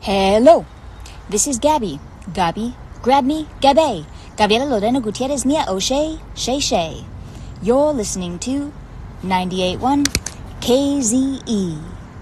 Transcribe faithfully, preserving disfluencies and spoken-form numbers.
Hello, this is Gabby. Gabby, grab me, Gabby. Gabriela Lorena Gutierrez Mia O'Shea, Shay Shay. You're listening to ninety-eight point one K Z E.